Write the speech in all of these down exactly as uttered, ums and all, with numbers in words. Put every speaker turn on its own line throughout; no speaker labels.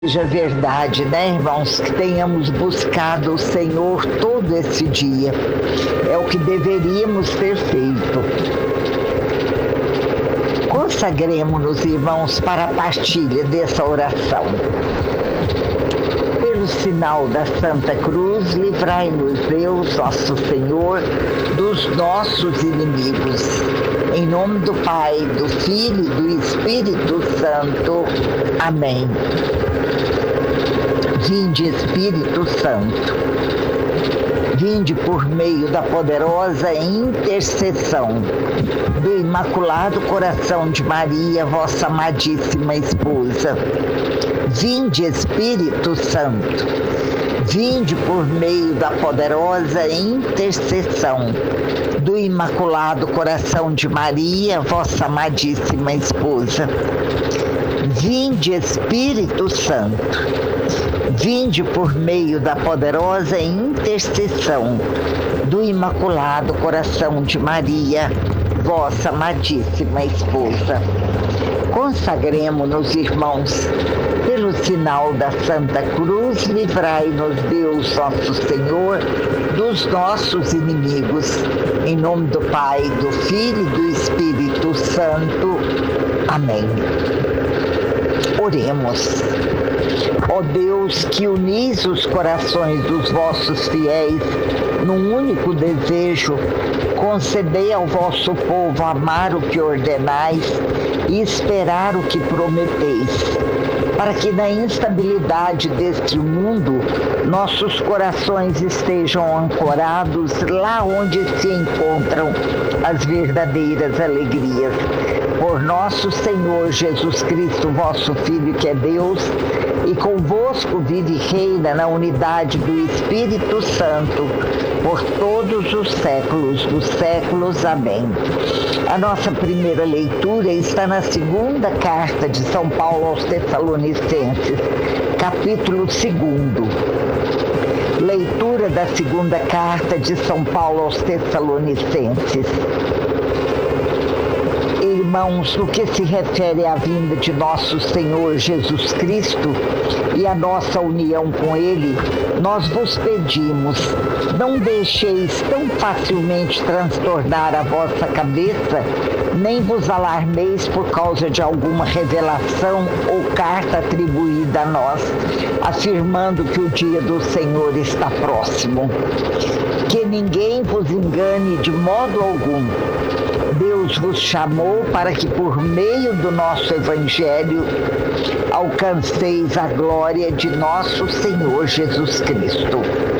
Seja verdade, né, irmãos, que tenhamos buscado o Senhor todo esse dia. É o que deveríamos ter feito. Consagremos-nos, irmãos, para a partilha dessa oração. Pelo sinal da Santa Cruz, livrai-nos, Deus, nosso Senhor, dos nossos inimigos. Em nome do Pai, do Filho e do Espírito Santo. Amém. Vinde, Espírito Santo, vinde por meio da poderosa intercessão do Imaculado Coração de Maria, vossa amadíssima esposa. Vinde, Espírito Santo, vinde por meio da poderosa intercessão do Imaculado Coração de Maria, vossa amadíssima esposa. Vinde, Espírito Santo, vinde por meio da poderosa intercessão do Imaculado Coração de Maria, vossa amadíssima esposa. Consagremo-nos, irmãos, pelo sinal da Santa Cruz, livrai-nos, Deus, nosso Senhor, dos nossos inimigos. Em nome do Pai, do Filho e do Espírito Santo. Amém. Oremos. Ó Deus, que unis os corações dos vossos fiéis num único desejo, concedei ao vosso povo amar o que ordenais e esperar o que prometeis, para que na instabilidade deste mundo nossos corações estejam ancorados lá onde se encontram as verdadeiras alegrias. Por nosso Senhor Jesus Cristo, vosso Filho, que é Deus, e convosco vive e reina na unidade do Espírito Santo, por todos os séculos dos séculos. Amém. A nossa primeira leitura está na segunda carta de São Paulo aos Tessalonicenses, capítulo segundo. Leitura da segunda carta de São Paulo aos Tessalonicenses. Irmãos, no que se refere à vinda de nosso Senhor Jesus Cristo e a nossa união com Ele, nós vos pedimos, não deixeis tão facilmente transtornar a vossa cabeça, nem vos alarmeis por causa de alguma revelação ou carta atribuída a nós, afirmando que o dia do Senhor está próximo. Que ninguém vos engane de modo algum. Deus vos chamou para que, por meio do nosso Evangelho, alcanceis a glória de nosso Senhor Jesus Cristo.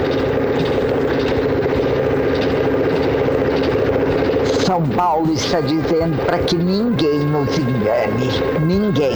São Paulo está dizendo para que ninguém nos engane, ninguém.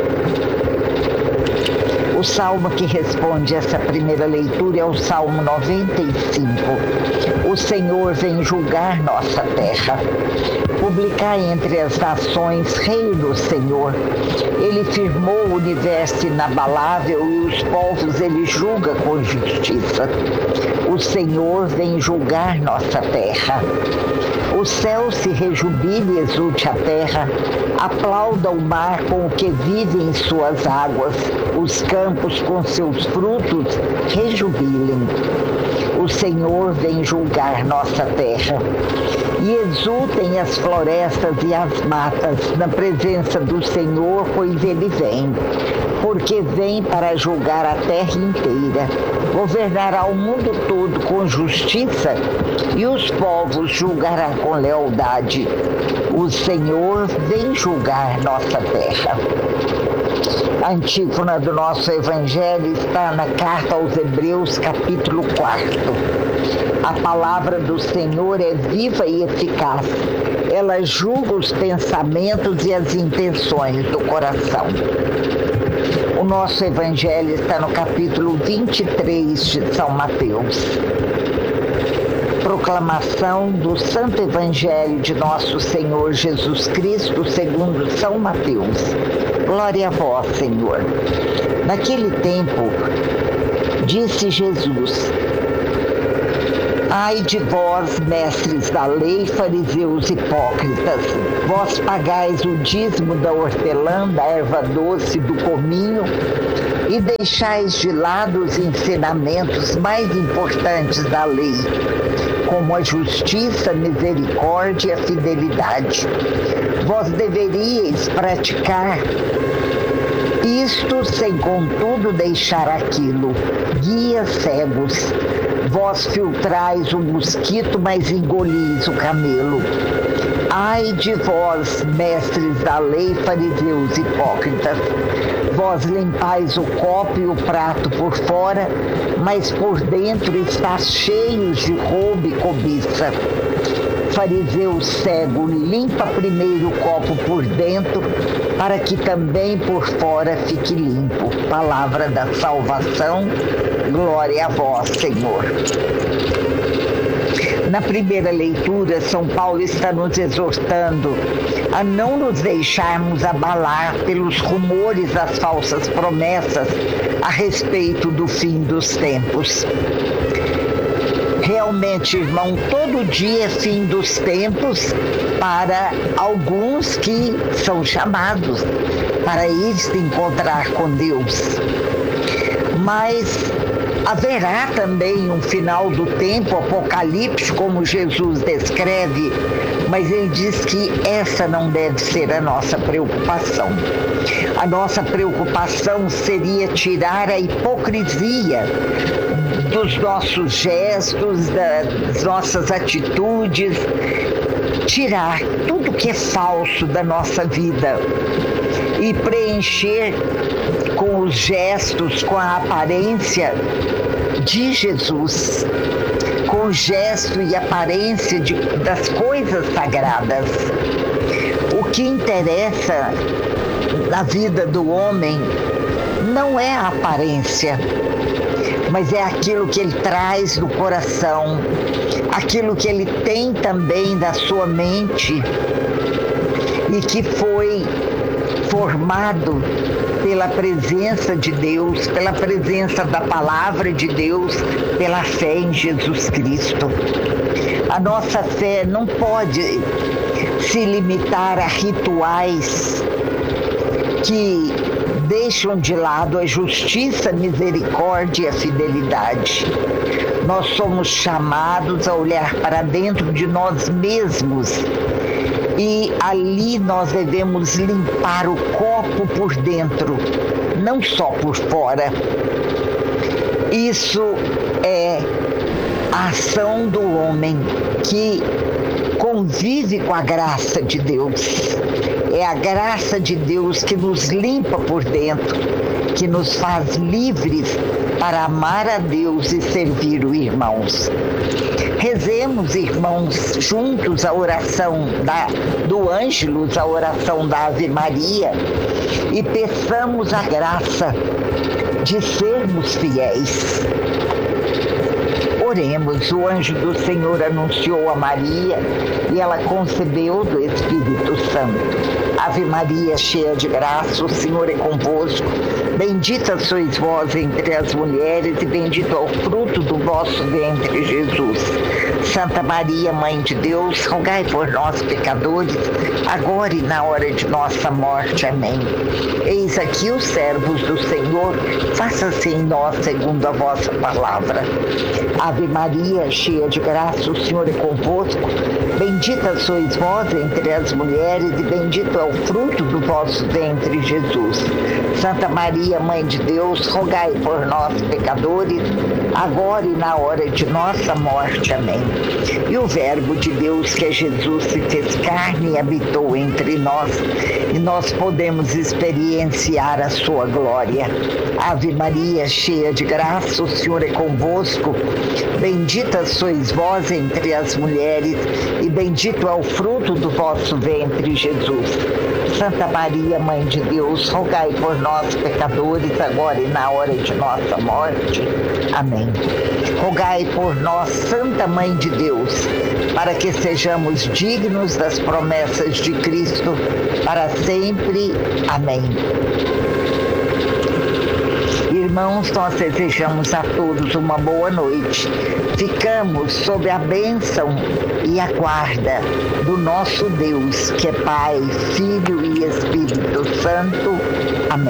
O salmo que responde essa primeira leitura é o Salmo noventa e cinco. O Senhor vem julgar nossa terra. Publicar entre as nações, Rei do Senhor. Ele firmou o universo inabalável e os povos ele julga com justiça. O Senhor vem julgar nossa terra. O céu se rejubile e exulte a terra, aplauda o mar com o que vive em suas águas, os campos com seus frutos rejubilem. O Senhor vem julgar nossa terra. E exultem as florestas e as matas na presença do Senhor, pois Ele vem, porque vem para julgar a terra inteira, governará o mundo todo com justiça e os povos julgará com lealdade. O Senhor vem julgar nossa terra. A antífona do nosso Evangelho está na carta aos Hebreus, capítulo quarto. A palavra do Senhor é viva e eficaz. Ela julga os pensamentos e as intenções do coração. O nosso Evangelho está no capítulo vinte e três de São Mateus. Proclamação do Santo Evangelho de nosso Senhor Jesus Cristo segundo São Mateus. Glória a vós, Senhor. Naquele tempo, disse Jesus: Ai de vós, mestres da lei, fariseus hipócritas, vós pagais o dízimo da hortelã, da erva doce, do cominho, e deixais de lado os ensinamentos mais importantes da lei, como a justiça, a misericórdia e a fidelidade. Vós deveríeis praticar isto sem, contudo, deixar aquilo. Guias cegos, vós filtrais o mosquito, mas engolis o camelo. Ai de vós, mestres da lei, fariseus hipócritas, vós limpais o copo e o prato por fora, mas por dentro está cheios de roubo e cobiça. Fariseu cego, limpa primeiro o copo por dentro, para que também por fora fique limpo. Palavra da salvação, glória a vós, Senhor. Na primeira leitura, São Paulo está nos exortando a não nos deixarmos abalar pelos rumores das falsas promessas a respeito do fim dos tempos. Realmente, irmão, todo dia é fim dos tempos para alguns que são chamados para ir se encontrar com Deus. Mas haverá também um final do tempo, apocalipse, como Jesus descreve, mas ele diz que essa não deve ser a nossa preocupação. A nossa preocupação seria tirar a hipocrisia dos nossos gestos, das nossas atitudes, tirar tudo que é falso da nossa vida e preencher com os gestos, com a aparência de Jesus, com o gesto e aparência de, das coisas sagradas. O que interessa na vida do homem não é a aparência, mas é aquilo que ele traz do coração, aquilo que ele tem também da sua mente e que foi formado pela presença de Deus, pela presença da palavra de Deus, pela fé em Jesus Cristo. A nossa fé não pode se limitar a rituais que deixam de lado a justiça, a misericórdia e a fidelidade. Nós somos chamados a olhar para dentro de nós mesmos e ali nós devemos limpar o copo por dentro, não só por fora. Isso é a ação do homem que convive com a graça de Deus. É a graça de Deus que nos limpa por dentro, que nos faz livres para amar a Deus e servir os irmãos. Rezemos, irmãos, juntos a oração da, do Ângelus, a oração da Ave Maria, e peçamos a graça de sermos fiéis. Oremos. O anjo do Senhor anunciou a Maria e ela concebeu do Espírito Santo. Ave Maria, cheia de graça, o Senhor é convosco. Bendita sois vós entre as mulheres e bendito é o fruto do vosso ventre, Jesus. Santa Maria, Mãe de Deus, rogai por nós, pecadores, agora e na hora de nossa morte. Amém. Eis aqui os servos do Senhor, faça-se em nós segundo a vossa palavra. Ave Maria, cheia de graça, o Senhor é convosco. Bendita sois vós entre as mulheres e bendito é o fruto do vosso ventre, Jesus. Santa Maria, Mãe de Deus, rogai por nós, pecadores, agora e na hora de nossa morte. Amém. E o Verbo de Deus, que é Jesus, se fez carne e habitou entre nós, e nós podemos experienciar a sua glória. Ave Maria, cheia de graça, o Senhor é convosco. Bendita sois vós entre as mulheres, e bendito é o fruto do vosso ventre, Jesus. Santa Maria, Mãe de Deus, rogai por nós, pecadores, agora e na hora de nossa morte. Amém. Rogai por nós, Santa Mãe de Deus, para que sejamos dignos das promessas de Cristo para sempre. Amém. Irmãos, nós desejamos a todos uma boa noite. Ficamos sob a bênção e a guarda do nosso Deus, que é Pai, Filho e Espírito Santo. Amém.